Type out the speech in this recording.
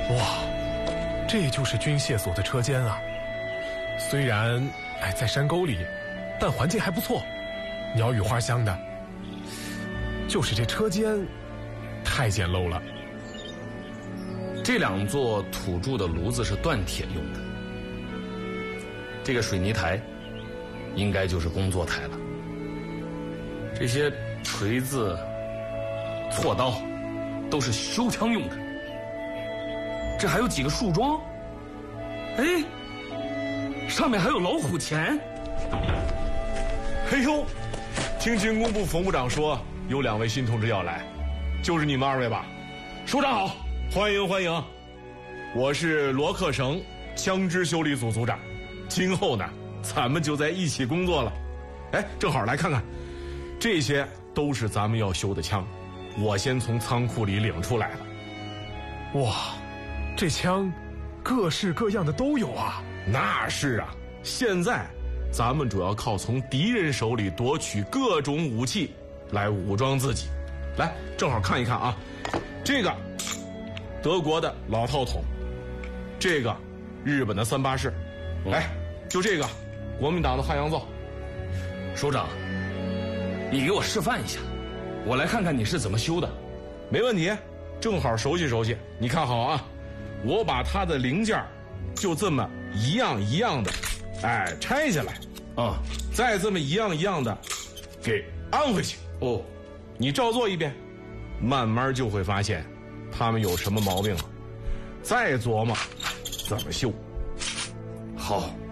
哇，这就是军械所的车间啊！虽然在山沟里，但环境还不错，鸟语花香的。就是这车间太简陋了。 这2座土铸的炉子是锻铁用的，这个水泥台应该就是工作台了。这些锤子、锉刀都是修枪用的。这还有几个树桩，上面还有老虎钳。 嘿呦，听军工部冯部长说有2位新同志要来，就是你们2位吧？首长好，欢迎欢迎。我是罗克省枪支修理组组长，今后呢，咱们就在一起工作了。正好来看看，这些都是咱们要修的枪，我先从仓库里领出来了。 哇，这枪各式各样的都有啊！ 那是啊，现在咱们主要靠从敌人手里夺取各种武器来武装自己。来，正好看一看啊，这个德国的老套筒，这个日本的384式，就这个国民党的汉阳造。 首长，你给我示范一下，我来看看你是怎么修的。 没问题，正好熟悉熟悉。你看好啊，我把它的零件就这么一样一样的拆下来啊， 再这么一样一样的给安回去。你照做一遍，慢慢就会发现他们有什么毛病了，再琢磨怎么修。 好。